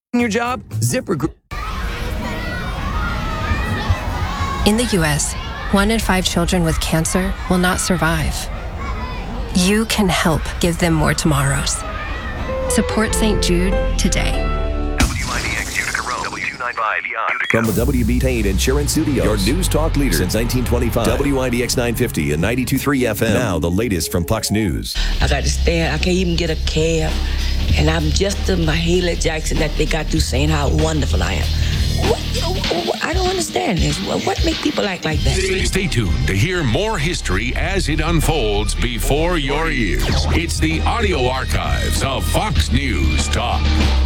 your job? ZipRecruiter. In the U.S., 1 in 5 children with cancer will not survive. You can help give them more tomorrows. Support St. Jude today. WIDX Utica Road, W295 Utica. From the WB Payne Insurance Studios, your news talk leader since 1925. WIDX 950 and 92.3 FM. Now the latest from Fox News. I got to stand. I can't even get a cab. And I'm just the Mahalia Jackson that they got through saying how wonderful I am. I don't understand this. What make people act like that? Stay tuned to hear more history as it unfolds before your ears. It's the audio archives of Fox News Talk.